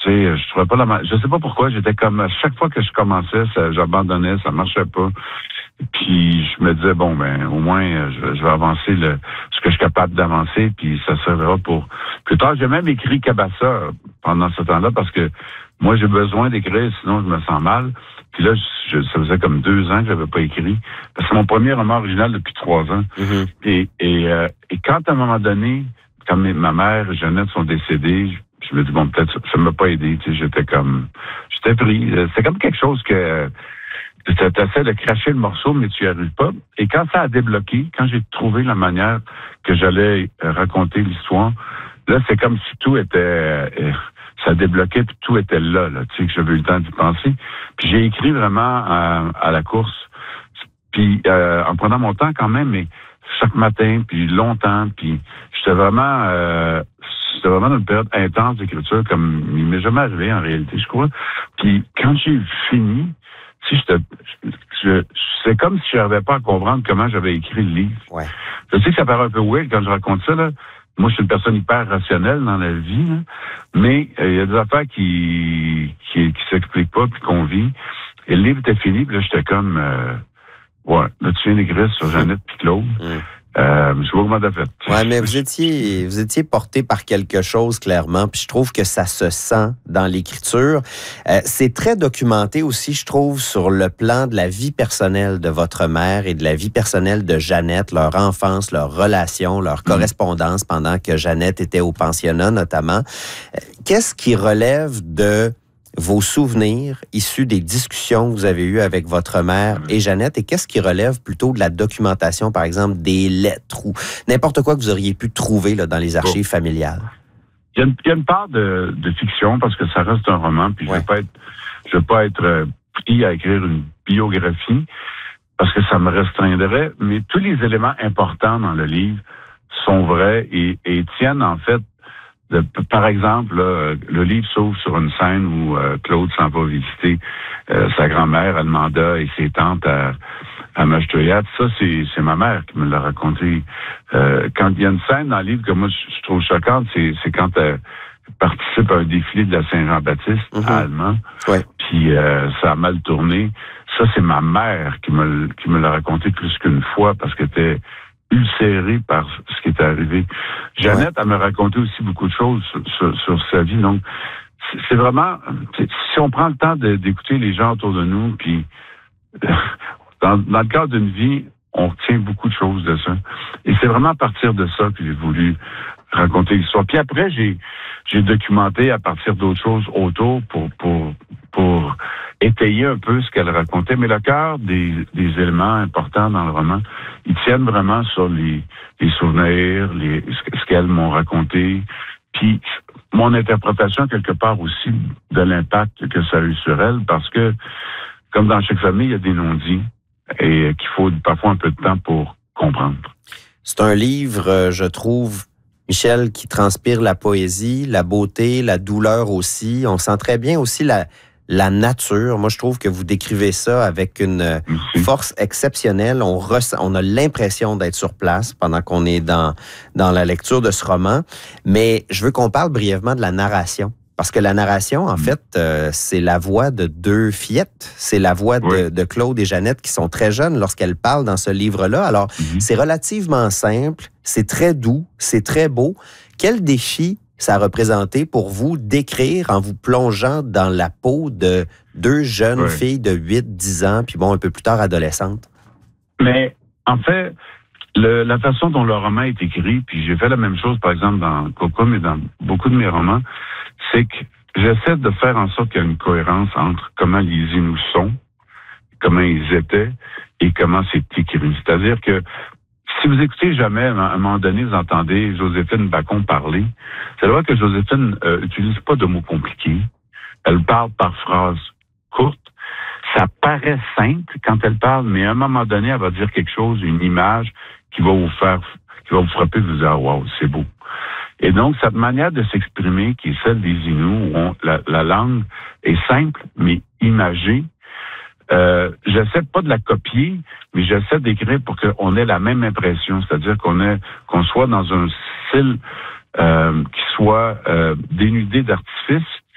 sais, je trouvais pas je sais pas pourquoi, j'étais comme, à chaque fois que je commençais, j'abandonnais, ça marchait pas. Puis je me disais, bon, ben, au moins, je vais avancer ce que je suis capable d'avancer, puis ça servira pour plus tard. J'ai même écrit Cabassa pendant ce temps-là, parce que moi, j'ai besoin d'écrire, sinon je me sens mal. Puis là, ça faisait comme 2 ans que j'avais pas écrit. Parce que c'est mon premier roman original depuis 3 ans. Mm-hmm. Et quand, à un moment donné, quand ma mère et Jeannette sont décédées, je me dis, bon, peut-être ça m'a pas aidé. Tu sais, j'étais pris. C'est comme quelque chose que tu essaies de cracher le morceau, mais tu n'y arrives pas. Et quand ça a débloqué, quand j'ai trouvé la manière que j'allais raconter l'histoire, là, c'est comme si tout était... ça débloquait, puis tout était là, tu sais, que j'avais eu le temps d'y penser. Puis j'ai écrit vraiment à la course, puis en prenant mon temps quand même, mais chaque matin, puis longtemps, puis j'étais vraiment dans une période intense d'écriture, comme il m'est jamais arrivé en réalité, je crois. Puis quand j'ai fini, c'est comme si je n'arrivais pas à comprendre comment j'avais écrit le livre. Ouais. Je sais que ça paraît un peu weird quand je raconte ça, là. Moi, je suis une personne hyper rationnelle dans la vie, là. Mais il y a des affaires qui s'expliquent pas, puis qu'on vit. Et le livre était fini, puis là, j'étais comme... là, tu viens d'écrire sur Jeannette puis Claude. Je sais pas comment t'as fait. Ouais, mais vous étiez porté par quelque chose, clairement, puis je trouve que ça se sent dans l'écriture. C'est très documenté aussi, je trouve, sur le plan de la vie personnelle de votre mère et de la vie personnelle de Jeannette, leur enfance, leur relation, leur correspondance pendant que Jeannette était au pensionnat, notamment. Qu'est-ce qui relève de vos souvenirs issus des discussions que vous avez eues avec votre mère et Jeannette, et qu'est-ce qui relève plutôt de la documentation, par exemple, des lettres ou n'importe quoi que vous auriez pu trouver là, dans les archives familiales? Il y a une part de fiction, parce que ça reste un roman, puis je veux pas être pris à écrire une biographie, parce que ça me restreindrait, mais tous les éléments importants dans le livre sont vrais et tiennent, en fait, par exemple, là, le livre s'ouvre sur une scène où Claude s'en va visiter sa grand-mère, Almanda, et ses tantes à Machtoyat. Ça, c'est ma mère qui me l'a raconté. Quand il y a une scène dans le livre que moi, je trouve choquante, c'est quand elle participe à un défilé de la Saint-Jean-Baptiste à Allemand. Ouais. Puis ça a mal tourné. Ça, c'est ma mère qui me l'a raconté plus qu'une fois, parce qu'elle était ulcérée par ce qui est arrivé. Jeannette, elle m'a raconté aussi beaucoup de choses sur sa vie. Donc, c'est vraiment... Si on prend le temps d'écouter les gens autour de nous, puis dans le cadre d'une vie, on retient beaucoup de choses de ça. Et c'est vraiment à partir de ça que j'ai voulu raconter l'histoire. Puis après, j'ai documenté à partir d'autres choses autour pour étayer un peu ce qu'elle racontait. Mais le cœur des éléments importants dans le roman, ils tiennent vraiment sur les souvenirs, ce qu'elles m'ont raconté. Puis mon interprétation, quelque part aussi, de l'impact que ça a eu sur elle, parce que, comme dans chaque famille, il y a des non-dits et qu'il faut parfois un peu de temps pour comprendre. C'est un livre, je trouve, Michel, qui transpire la poésie, la beauté, la douleur aussi. On sent très bien aussi la nature. Moi, je trouve que vous décrivez ça avec une force exceptionnelle. On a l'impression d'être sur place pendant qu'on est dans la lecture de ce roman. Mais je veux qu'on parle brièvement de la narration. Parce que la narration, en fait, c'est la voix de 2 fillettes. C'est la voix de Claude et Jeannette qui sont très jeunes lorsqu'elles parlent dans ce livre-là. Alors, c'est relativement simple, c'est très doux, c'est très beau. Quel défi ça a représenté pour vous d'écrire en vous plongeant dans la peau de 2 jeunes filles de 8-10 ans, puis bon, un peu plus tard, adolescentes? Mais, en fait, la façon dont le roman est écrit, puis j'ai fait la même chose, par exemple, dans Cocum et dans beaucoup de mes romans, c'est que j'essaie de faire en sorte qu'il y a une cohérence entre comment les Inuits sont, comment ils étaient, et comment c'est écrit. C'est-à-dire que si vous écoutez jamais, à un moment donné, vous entendez Joséphine Bacon parler, c'est vrai que Joséphine utilise pas de mots compliqués. Elle parle par phrases courtes. Ça paraît simple quand elle parle, mais à un moment donné, elle va dire quelque chose, une image qui va vous frapper, vous dire, wow, c'est beau. Et donc, cette manière de s'exprimer, qui est celle des Inuits, où la langue est simple, mais imagée, j'essaie pas de la copier, mais j'essaie d'écrire pour qu'on ait la même impression, c'est-à-dire qu'on soit dans un style qui soit dénudé d'artifice,